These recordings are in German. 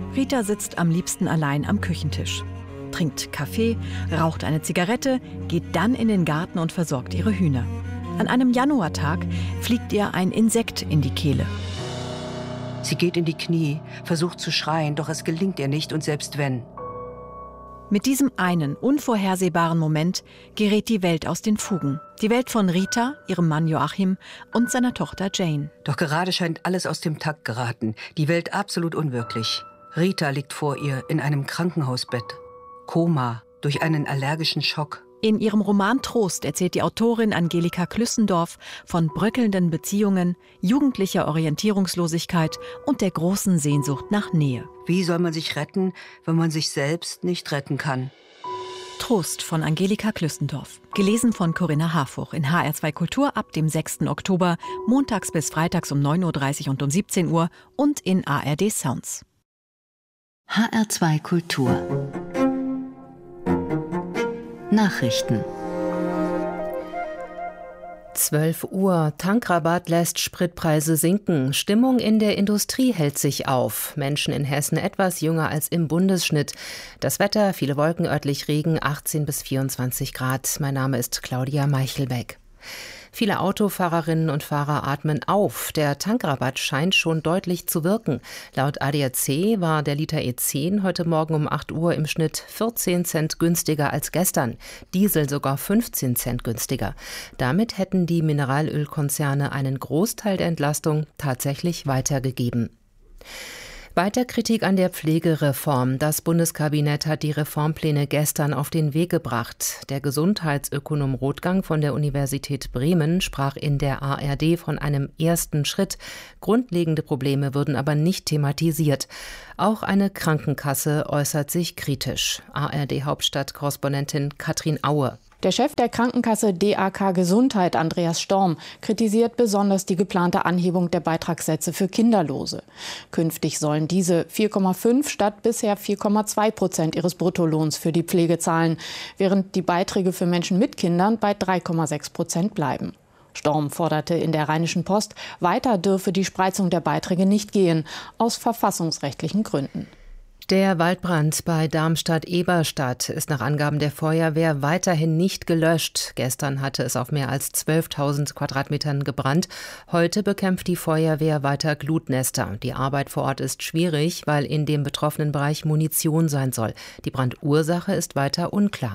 Rita sitzt am liebsten allein am Küchentisch, trinkt Kaffee, raucht eine Zigarette, geht dann in den Garten und versorgt ihre Hühner. An einem Januartag fliegt ihr ein Insekt in die Kehle. Sie geht in die Knie, versucht zu schreien, doch es gelingt ihr nicht und selbst wenn. Mit diesem einen unvorhersehbaren Moment gerät die Welt aus den Fugen. Die Welt von Rita, ihrem Mann Joachim und seiner Tochter Jane. Doch gerade scheint alles aus dem Takt geraten. Die Welt absolut unwirklich. Rita liegt vor ihr in einem Krankenhausbett. Koma durch einen allergischen Schock. In ihrem Roman Trost erzählt die Autorin Angelika Klüssendorf von bröckelnden Beziehungen, jugendlicher Orientierungslosigkeit und der großen Sehnsucht nach Nähe. Wie soll man sich retten, wenn man sich selbst nicht retten kann? Trost von Angelika Klüssendorf. Gelesen von Corinna Harfuch in HR2 Kultur ab dem 6. Oktober, montags bis freitags um 9.30 Uhr und um 17 Uhr und in ARD Sounds. HR2 Kultur Nachrichten. 12 Uhr. Tankrabatt lässt Spritpreise sinken. Stimmung in der Industrie hält sich auf. Menschen in Hessen etwas jünger als im Bundesschnitt. Das Wetter, viele Wolken, örtlich Regen, 18 bis 24 Grad. Mein Name ist Claudia Meichelbeck. Viele Autofahrerinnen und Fahrer atmen auf. Der Tankrabatt scheint schon deutlich zu wirken. Laut ADAC war der Liter E10 heute Morgen um 8 Uhr im Schnitt 14 Cent günstiger als gestern. Diesel sogar 15 Cent günstiger. Damit hätten die Mineralölkonzerne einen Großteil der Entlastung tatsächlich weitergegeben. Weiter Kritik an der Pflegereform. Das Bundeskabinett hat die Reformpläne gestern auf den Weg gebracht. Der Gesundheitsökonom Rothgang von der Universität Bremen sprach in der ARD von einem ersten Schritt. Grundlegende Probleme würden aber nicht thematisiert. Auch eine Krankenkasse äußert sich kritisch. ARD-Hauptstadt-Korrespondentin Katrin Aue. Der Chef der Krankenkasse DAK Gesundheit, Andreas Storm, kritisiert besonders die geplante Anhebung der Beitragssätze für Kinderlose. Künftig sollen diese 4,5 statt bisher 4,2% ihres Bruttolohns für die Pflege zahlen, während die Beiträge für Menschen mit Kindern bei 3,6% bleiben. Storm forderte in der Rheinischen Post, weiter dürfe die Spreizung der Beiträge nicht gehen, aus verfassungsrechtlichen Gründen. Der Waldbrand bei Darmstadt-Eberstadt ist nach Angaben der Feuerwehr weiterhin nicht gelöscht. Gestern hatte es auf mehr als 12.000 Quadratmetern gebrannt. Heute bekämpft die Feuerwehr weiter Glutnester. Die Arbeit vor Ort ist schwierig, weil in dem betroffenen Bereich Munition sein soll. Die Brandursache ist weiter unklar.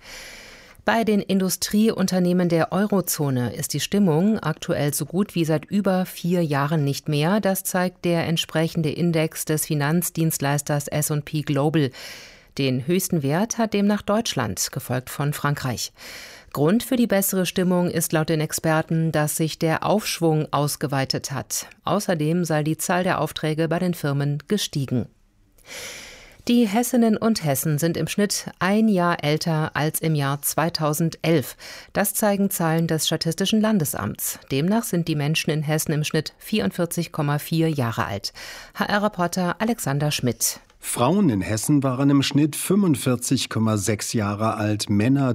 Bei den Industrieunternehmen der Eurozone ist die Stimmung aktuell so gut wie seit über 4 Jahren nicht mehr. Das zeigt der entsprechende Index des Finanzdienstleisters S&P Global. Den höchsten Wert hat demnach Deutschland, gefolgt von Frankreich. Grund für die bessere Stimmung ist laut den Experten, dass sich der Aufschwung ausgeweitet hat. Außerdem sei die Zahl der Aufträge bei den Firmen gestiegen. Die Hessinnen und Hessen sind im Schnitt 1 Jahr älter als im Jahr 2011. Das zeigen Zahlen des Statistischen Landesamts. Demnach sind die Menschen in Hessen im Schnitt 44,4 Jahre alt. HR-Reporter Alexander Schmidt. Frauen in Hessen waren im Schnitt 45,6 Jahre alt, Männer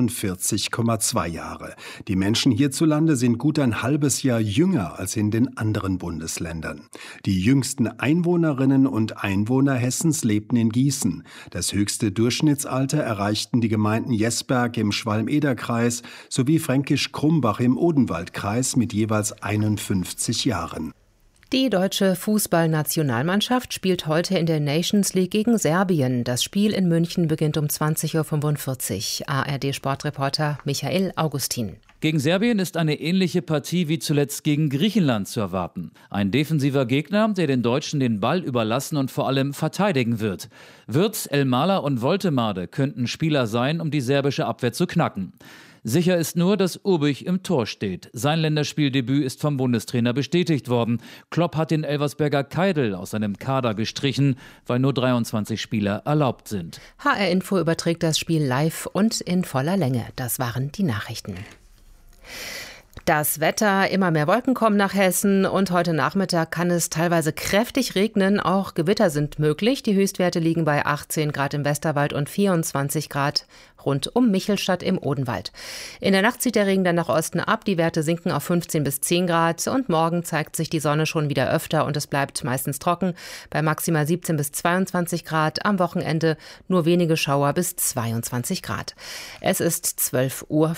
43,2 Jahre. Die Menschen hierzulande sind gut ein halbes Jahr jünger als in den anderen Bundesländern. Die jüngsten Einwohnerinnen und Einwohner Hessens lebten in Gießen. Das höchste Durchschnittsalter erreichten die Gemeinden Jesberg im Schwalm-Eder-Kreis sowie Fränkisch-Krumbach im Odenwald-Kreis mit jeweils 51 Jahren. Die deutsche Fußballnationalmannschaft spielt heute in der Nations League gegen Serbien. Das Spiel in München beginnt um 20.45 Uhr. ARD-Sportreporter Michael Augustin. Gegen Serbien ist eine ähnliche Partie wie zuletzt gegen Griechenland zu erwarten. Ein defensiver Gegner, der den Deutschen den Ball überlassen und vor allem verteidigen wird. Wirtz, Elmala und Woltemade könnten Spieler sein, um die serbische Abwehr zu knacken. Sicher ist nur, dass Urbich im Tor steht. Sein Länderspieldebüt ist vom Bundestrainer bestätigt worden. Klopp hat den Elversberger Keidl aus seinem Kader gestrichen, weil nur 23 Spieler erlaubt sind. HR Info überträgt das Spiel live und in voller Länge. Das waren die Nachrichten. Das Wetter, immer mehr Wolken kommen nach Hessen und heute Nachmittag kann es teilweise kräftig regnen. Auch Gewitter sind möglich. Die Höchstwerte liegen bei 18 Grad im Westerwald und 24 Grad rund um Michelstadt im Odenwald. In der Nacht zieht der Regen dann nach Osten ab. Die Werte sinken auf 15 bis 10 Grad und morgen zeigt sich die Sonne schon wieder öfter und es bleibt meistens trocken bei maximal 17 bis 22 Grad. Am Wochenende nur wenige Schauer bis 22 Grad. Es ist 12:04 Uhr.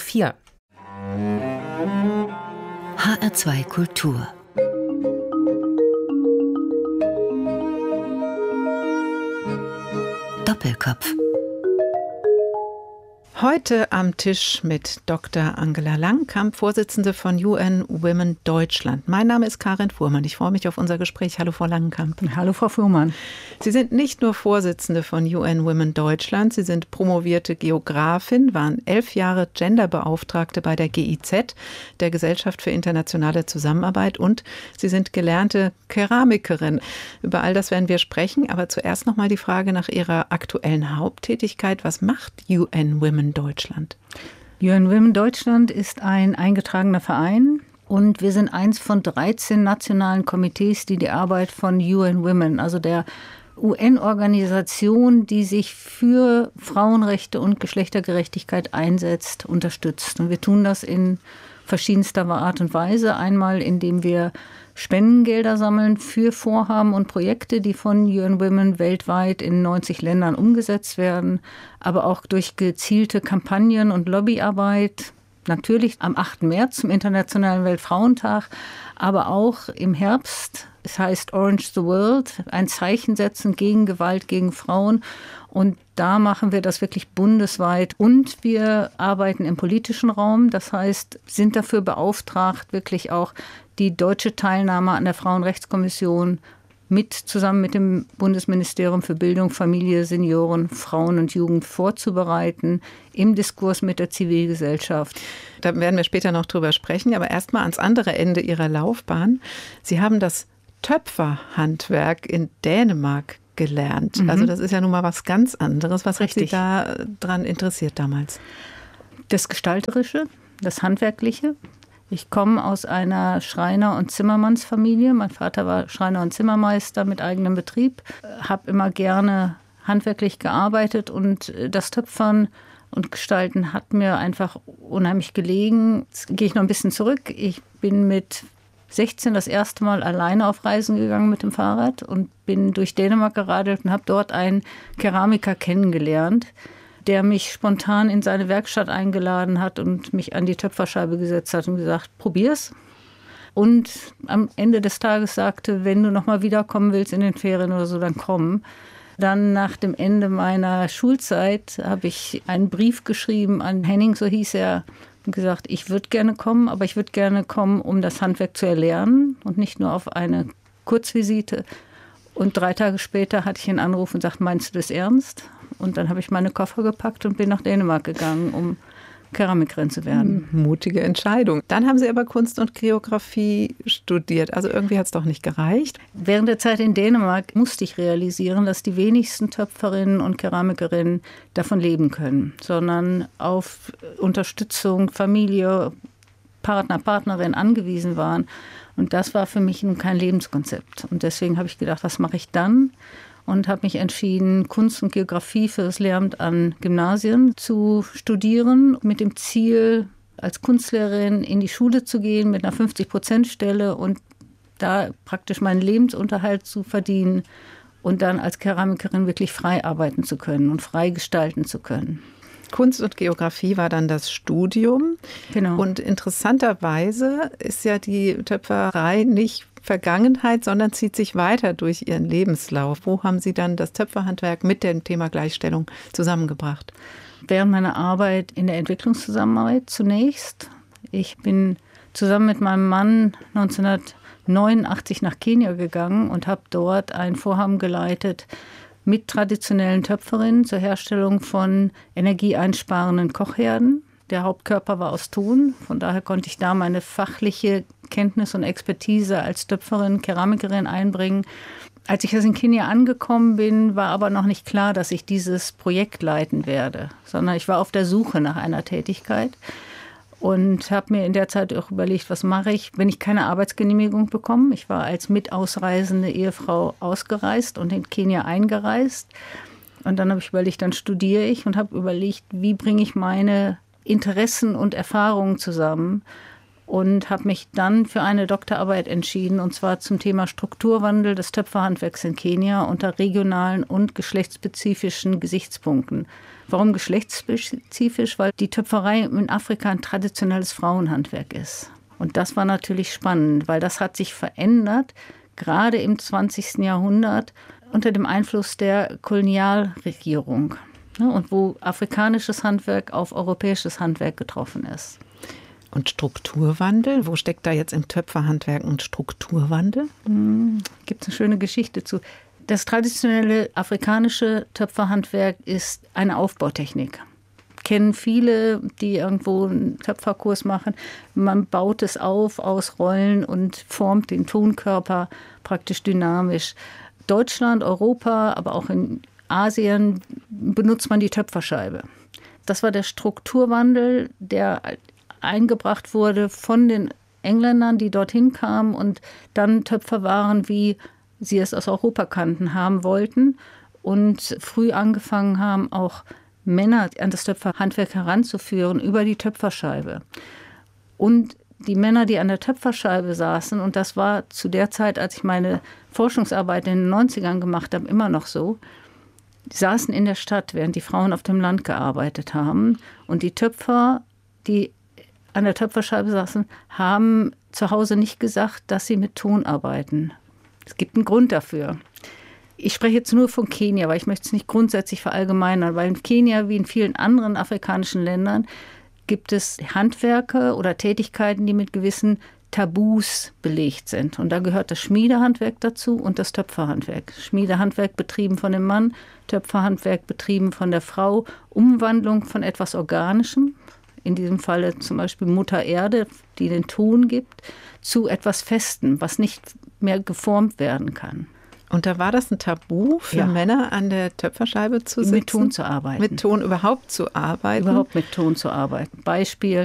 HR2 Kultur. Doppelkopf. Heute am Tisch mit Dr. Angela Langkamp, Vorsitzende von UN Women Deutschland. Mein Name ist Karin Fuhrmann. Ich freue mich auf unser Gespräch. Hallo, Frau Langkamp. Hallo, Frau Fuhrmann. Sie sind nicht nur Vorsitzende von UN Women Deutschland, Sie sind promovierte Geografin, waren 11 Jahre Genderbeauftragte bei der GIZ, der Gesellschaft für internationale Zusammenarbeit, und Sie sind gelernte Keramikerin. Über all das werden wir sprechen, aber zuerst noch mal die Frage nach Ihrer aktuellen Haupttätigkeit. Was macht UN Women Deutschland? UN Women Deutschland ist ein eingetragener Verein und wir sind eins von 13 nationalen Komitees, die die Arbeit von UN Women, also der UN-Organisation, die sich für Frauenrechte und Geschlechtergerechtigkeit einsetzt, unterstützt. Und wir tun das in verschiedenster Art und Weise. Einmal, indem wir Spendengelder sammeln für Vorhaben und Projekte, die von UN Women weltweit in 90 Ländern umgesetzt werden, aber auch durch gezielte Kampagnen und Lobbyarbeit. Natürlich am 8. März zum Internationalen Weltfrauentag, aber auch im Herbst. Es heißt Orange the World, ein Zeichen setzen gegen Gewalt gegen Frauen. Und da machen wir das wirklich bundesweit. Und wir arbeiten im politischen Raum. Das heißt, sind dafür beauftragt, wirklich auch die deutsche Teilnahme an der Frauenrechtskommission zusammen mit dem Bundesministerium für Bildung, Familie, Senioren, Frauen und Jugend vorzubereiten, im Diskurs mit der Zivilgesellschaft. Da werden wir später noch drüber sprechen, aber erstmal ans andere Ende Ihrer Laufbahn. Sie haben das Töpferhandwerk in Dänemark gelernt. Also das ist ja nun mal was ganz anderes. Was hat Sie da dran interessiert damals? Das Gestalterische, das Handwerkliche. Ich komme aus einer Schreiner- und Zimmermannsfamilie. Mein Vater war Schreiner und Zimmermeister mit eigenem Betrieb. Habe immer gerne handwerklich gearbeitet und das Töpfern und Gestalten hat mir einfach unheimlich gelegen. Jetzt gehe ich noch ein bisschen zurück. Ich bin mit 16 das erste Mal alleine auf Reisen gegangen mit dem Fahrrad und bin durch Dänemark geradelt und habe dort einen Keramiker kennengelernt, der mich spontan in seine Werkstatt eingeladen hat und mich an die Töpferscheibe gesetzt hat und gesagt, probier's. Und am Ende des Tages sagte, wenn du noch mal wiederkommen willst in den Ferien oder so, dann komm. Dann nach dem Ende meiner Schulzeit habe ich einen Brief geschrieben an Henning, so hieß er, und gesagt, ich würde gerne kommen, aber ich würde gerne kommen, um das Handwerk zu erlernen und nicht nur auf eine Kurzvisite. Und 3 Tage später hatte ich einen Anruf und sagte, meinst du das ernst? Und dann habe ich meine Koffer gepackt und bin nach Dänemark gegangen, um Keramikerin zu werden. Mutige Entscheidung. Dann haben Sie aber Kunst und Geografie studiert. Also irgendwie hat es doch nicht gereicht. Während der Zeit in Dänemark musste ich realisieren, dass die wenigsten Töpferinnen und Keramikerinnen davon leben können, sondern auf Unterstützung, Familie, Partner, Partnerin angewiesen waren. Und das war für mich nun kein Lebenskonzept. Und deswegen habe ich gedacht, was mache ich dann? Und habe mich entschieden, Kunst und Geografie für das Lehramt an Gymnasien zu studieren, mit dem Ziel, als Kunstlehrerin in die Schule zu gehen mit einer 50%-Stelle und da praktisch meinen Lebensunterhalt zu verdienen und dann als Keramikerin wirklich frei arbeiten zu können und frei gestalten zu können. Kunst und Geografie war dann das Studium. Genau. Und interessanterweise ist ja die Töpferei nicht Vergangenheit, sondern zieht sich weiter durch Ihren Lebenslauf. Wo haben Sie dann das Töpferhandwerk mit dem Thema Gleichstellung zusammengebracht? Während meiner Arbeit in der Entwicklungszusammenarbeit zunächst. Ich bin zusammen mit meinem Mann 1989 nach Kenia gegangen und habe dort ein Vorhaben geleitet mit traditionellen Töpferinnen zur Herstellung von energieeinsparenden Kochherden. Der Hauptkörper war aus Ton, von daher konnte ich da meine fachliche Kenntnis und Expertise als Töpferin, Keramikerin einbringen. Als ich in Kenia angekommen bin, war aber noch nicht klar, dass ich dieses Projekt leiten werde, sondern ich war auf der Suche nach einer Tätigkeit Und habe mir in der Zeit auch überlegt, was mache ich, wenn ich keine Arbeitsgenehmigung bekomme. Ich war als mitausreisende Ehefrau ausgereist und in Kenia eingereist. Und dann habe ich überlegt, dann studiere ich und habe überlegt, wie bringe ich meine Interessen und Erfahrungen zusammen. Und habe mich dann für eine Doktorarbeit entschieden, und zwar zum Thema Strukturwandel des Töpferhandwerks in Kenia unter regionalen und geschlechtsspezifischen Gesichtspunkten. Warum geschlechtsspezifisch? Weil die Töpferei in Afrika ein traditionelles Frauenhandwerk ist. Und das war natürlich spannend, weil das hat sich verändert, gerade im 20. Jahrhundert unter dem Einfluss der Kolonialregierung. Und wo afrikanisches Handwerk auf europäisches Handwerk getroffen ist. Und Strukturwandel? Wo steckt da jetzt im Töpferhandwerk ein Strukturwandel? Gibt es eine schöne Geschichte zu. Das traditionelle afrikanische Töpferhandwerk ist eine Aufbautechnik. Kennen viele, die irgendwo einen Töpferkurs machen. Man baut es auf aus Rollen und formt den Tonkörper praktisch dynamisch. Deutschland, Europa, aber auch in Asien benutzt man die Töpferscheibe. Das war der Strukturwandel, der eingebracht wurde von den Engländern, die dorthin kamen und dann Töpfer waren, wie sie es aus Europa kannten, haben wollten und früh angefangen haben, auch Männer an das Töpferhandwerk heranzuführen über die Töpferscheibe. Und die Männer, die an der Töpferscheibe saßen, und das war zu der Zeit, als ich meine Forschungsarbeit in den 90ern gemacht habe, immer noch so, die saßen in der Stadt, während die Frauen auf dem Land gearbeitet haben. Und die Töpfer, die an der Töpferscheibe saßen, haben zu Hause nicht gesagt, dass sie mit Ton arbeiten. Es gibt einen Grund dafür. Ich spreche jetzt nur von Kenia, weil ich möchte es nicht grundsätzlich verallgemeinern, weil in Kenia wie in vielen anderen afrikanischen Ländern gibt es Handwerke oder Tätigkeiten, die mit gewissen Tabus belegt sind. Und da gehört das Schmiedehandwerk dazu und das Töpferhandwerk. Schmiedehandwerk betrieben von dem Mann, Töpferhandwerk betrieben von der Frau, Umwandlung von etwas Organischem, in diesem Falle zum Beispiel Mutter Erde, die den Ton gibt, zu etwas Festem, was nicht mehr geformt werden kann. Und da war das ein Tabu für Männer, an der Töpferscheibe zu sitzen? Mit Ton zu arbeiten. Mit Ton überhaupt zu arbeiten? Überhaupt mit Ton zu arbeiten. Beispiel,